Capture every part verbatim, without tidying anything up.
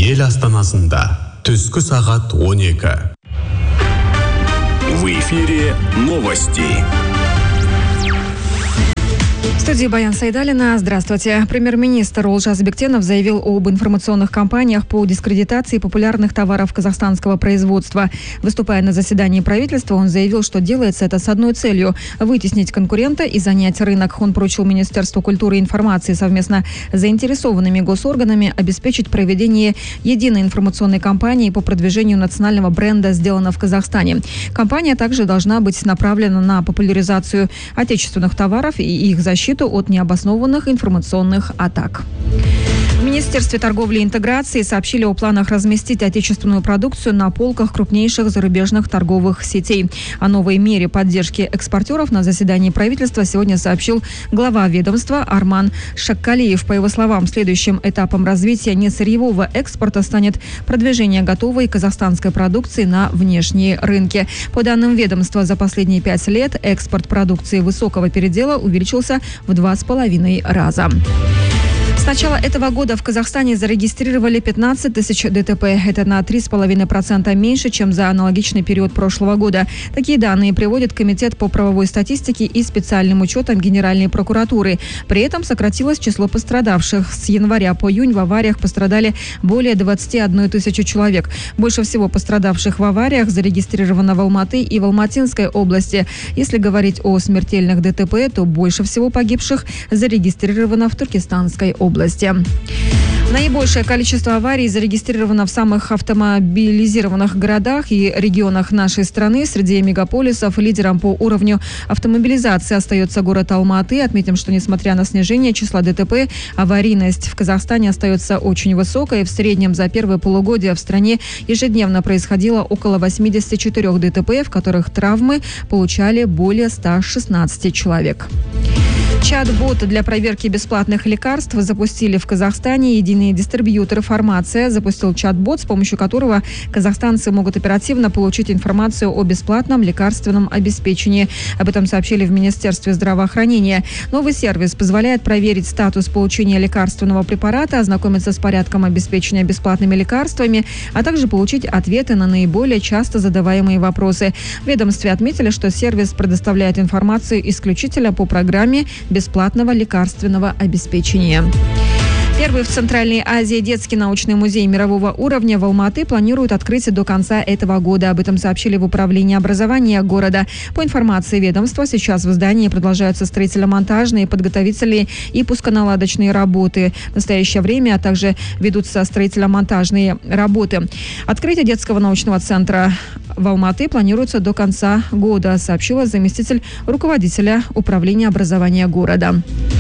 Ел астанасында түскі сағат он екі. В эфире новости. В студии Баян Сайдалина. Здравствуйте. Премьер-министр Олжас Бектенов заявил об информационных кампаниях по дискредитации популярных товаров казахстанского производства. Выступая на заседании правительства, он заявил, что делается это с одной целью – вытеснить конкурента и занять рынок. Он поручил Министерству культуры и информации совместно с заинтересованными госорганами обеспечить проведение единой информационной кампании по продвижению национального бренда «Сделано в Казахстане». Кампания также должна быть направлена на популяризацию отечественных товаров и их защиту от необоснованных информационных атак. В Министерстве торговли и интеграции сообщили о планах разместить отечественную продукцию на полках крупнейших зарубежных торговых сетей. О новой мере поддержки экспортеров на заседании правительства сегодня сообщил глава ведомства Арман Шаккалиев. По его словам, следующим этапом развития несырьевого экспорта станет продвижение готовой казахстанской продукции на внешние рынки. По данным ведомства, за последние пять лет экспорт продукции высокого передела увеличился в два с половиной раза. С начала этого года в Казахстане зарегистрировали пятнадцать тысяч ДТП. Это на три с половиной процента меньше, чем за аналогичный период прошлого года. Такие данные приводит Комитет по правовой статистике и специальным учетам Генеральной прокуратуры. При этом сократилось число пострадавших. С января по июнь в авариях пострадали более двадцати одной тысячи человек. Больше всего пострадавших в авариях зарегистрировано в Алматы и в Алматинской области. Если говорить о смертельных ДТП, то больше всего погибших зарегистрировано в Туркестанской области. области. Наибольшее количество аварий зарегистрировано в самых автомобилизированных городах и регионах нашей страны. Среди мегаполисов лидером по уровню автомобилизации остается город Алматы. Отметим, что несмотря на снижение числа ДТП, аварийность в Казахстане остается очень высокой. В среднем за первое полугодие в стране ежедневно происходило около восьмидесяти четырёх ДТП, в которых травмы получали более ста шестнадцати человек. Чат-бот для проверки бесплатных лекарств запустили в Казахстане. Единый дистрибьютор «Фармация» запустил чат-бот, с помощью которого казахстанцы могут оперативно получить информацию о бесплатном лекарственном обеспечении. Об этом сообщили в Министерстве здравоохранения. Новый сервис позволяет проверить статус получения лекарственного препарата, ознакомиться с порядком обеспечения бесплатными лекарствами, а также получить ответы на наиболее часто задаваемые вопросы. В ведомстве отметили, что сервис предоставляет информацию исключительно по программе бесплатного лекарственного обеспечения. Первый в Центральной Азии детский научный музей мирового уровня в Алматы планируют открыть до конца этого года. Об этом сообщили в управлении образования города. По информации ведомства, сейчас в здании продолжаются строительно-монтажные, подготовительные и пусконаладочные работы. В настоящее время, а также ведутся строительно-монтажные работы. Открытие детского научного центра в Алматы планируется до конца года, сообщила заместитель руководителя управления образования города.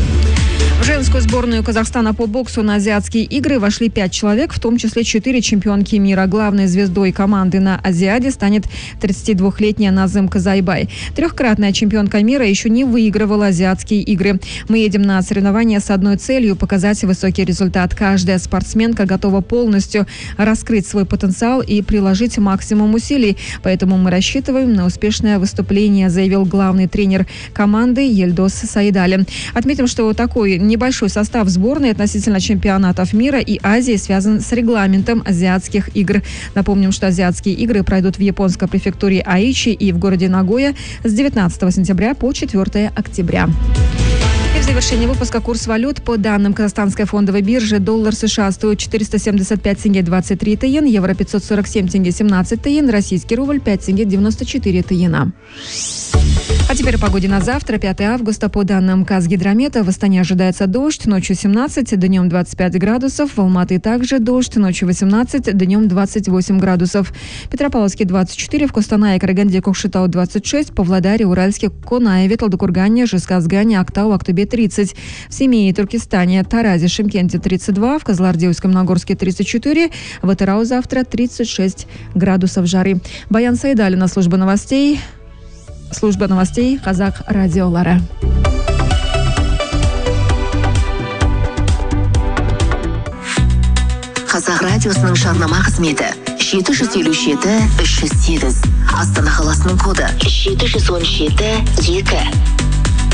В женскую сборную Казахстана по боксу на азиатские игры вошли пять человек, в том числе четыре чемпионки мира. Главной звездой команды на Азиаде станет тридцатидвухлетняя Назым Казайбай. Трехкратная чемпионка мира еще не выигрывала азиатские игры. Мы едем на соревнования с одной целью – показать высокий результат. Каждая спортсменка готова полностью раскрыть свой потенциал и приложить максимум усилий. Поэтому мы рассчитываем на успешное выступление, заявил главный тренер команды Ельдос Сайдали. Отметим, что такой небольшой состав сборной относительно чемпионатов мира и Азии связан с регламентом азиатских игр. Напомним, что азиатские игры пройдут в японской префектуре Аичи и в городе Нагоя с девятнадцатого сентября по четвёртое октября. И в завершении выпуска курс валют. По данным Казахстанской фондовой биржи, доллар США стоит четыреста семьдесят пять тенге двадцать три тиен, евро пятьсот сорок семь тенге семнадцать тиен, российский рубль пять тенге девяносто четыре тиена. А теперь о погоде на завтра, пятое августа. По данным Казгидромета, в Астане ожидается дождь, ночью семнадцать, днем двадцать пять градусов. В Алматы также дождь, ночью восемнадцать, днем двадцать восемь градусов. Петропавловске двадцать четыре, в Костанае, Караганде, Кокшетау двадцать шесть, Павлодаре, Уральске, Конаеве, Талдыкургане, Жезказгане, Актау, Актубе тридцать. В Семее, Туркестане, Таразе, Шымкенте тридцать два, в Кызылорде, Усть-Каменогорске тридцать четыре, в Атырау завтра тридцать шесть градусов жары. Баян Сайдалина, служба новостей. Служба новостей Казах радиолары. Казах радиосының жарнама қызметі жеті жүз елу жеті үш жүз сегіз. Астана қаласының коды жеті жүз он жеті екі.